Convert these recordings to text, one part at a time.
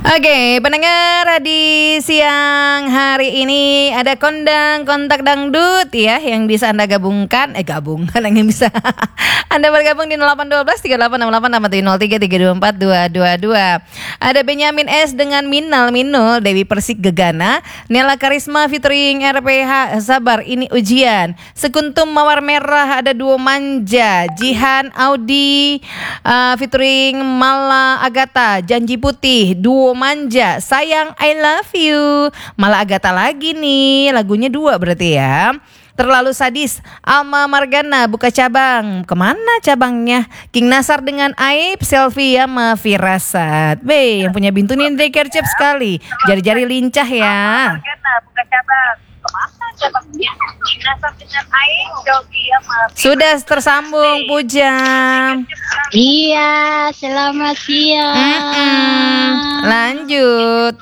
Oke, pendengar di siang hari ini ada kondang kontak dangdut ya yang bisa Anda gabungkan yang bisa Anda bergabung di 0812 3868 03 Ada Benyamin S dengan Minal Minul, Dewi Persik Gegana, Nela Karisma featuring RPH Sabar Ini Ujian, Sekuntum Mawar Merah ada Duo Manja, Jihan Audi featuring Mala Agatha, Janji Putih, Duo Manja, Sayang I Love You, Mala Agatha lagi nih, lagunya 2 berarti ya. Terlalu Sadis, Alma Margana buka cabang. Kemana cabangnya? King Nasar dengan Aib, Selfie sama Firasat. Yang punya Bintu nih kercep sekali. Jari-jari lincah ya. Alma Margana buka cabang. Kemana cabangnya? King Nasar dengan Aib, Selfie sama Firasat. Sudah tersambung Puja. Iya, selamat siang. Lanjut.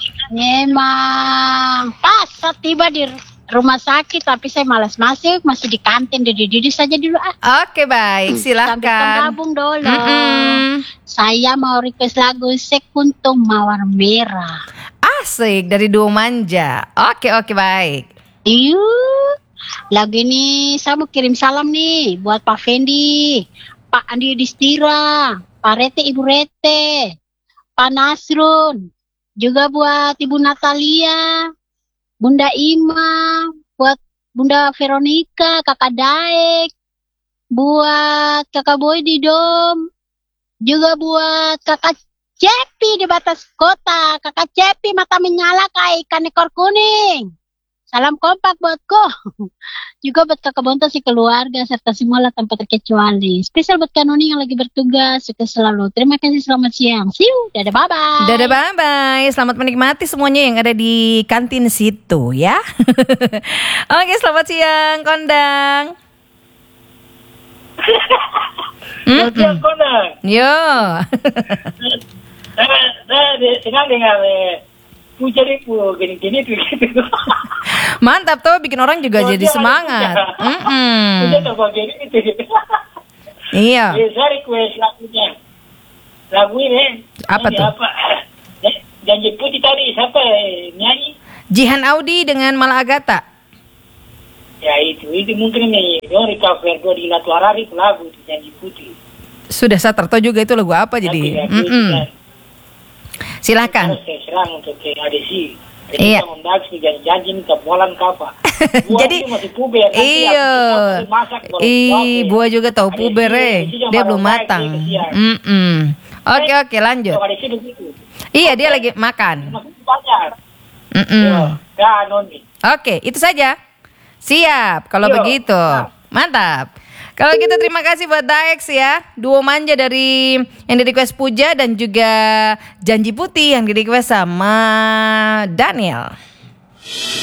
Memang pas saat tiba di rumah sakit, tapi saya malas masuk, masih di kantin, duduk saja dulu. Oke baik, silahkan. Sambil gabung dulu. Saya mau request lagu Sekuntum Mawar Merah. Asik, dari Duo Manja. Oke baik. Yuk, lagu ini saya mau kirim salam nih buat Pak Fendi, Pak Andi Yudhistira, Pak Rete, Ibu Rete, Pak Nasrun, juga buat Ibu Natalia, Bunda Ima, buat Bunda Veronica, Kakak Daek, buat Kakak Boy di Dom, juga buat Kakak Cepi di batas kota, Kakak Cepi mata menyala kayak ikan ekor kuning. Salam kompak buatku. Juga buat Kakak Bonto si keluarga serta semua tanpa terkecuali. Spesial buat Kanoni yang lagi bertugas. Sukses selalu. Terima kasih, selamat siang. See you. Dadah bye-bye. Dadah bye-bye. Selamat menikmati semuanya yang ada di kantin situ ya. Oke, selamat siang Kondang. Selamat siang Kondang. Yo. Saya senang dengar Puja Ripu gini-gini tuh gitu. Mantap tuh, bikin orang juga jadi semangat. Puja tuh bagian itu. Iya. Saya request lagunya. Lagu ini. Apa tuh? Janji Putih tadi siapa nyanyi? Jihan Audi dengan Mala Agatha. Ya itu mungkin ini Dori cover di Latuarari lagu Janji Putih. Sudah saya tertahu juga itu lagu apa jadi. Silakan. Saya serang untuk ke Adesi. Iya. Kita membahas janji ke Molan Kapa. Jadi masih puber. iya. Buah juga tahu puber dia belum matang. Oke lanjut. Iya dia lagi makan. Oke itu saja. Siap kalau begitu. Mantap. Kalau gitu terima kasih buat Daex ya. Duo Manja dari yang di request Puja dan juga Janji Putih yang di request sama Daniel.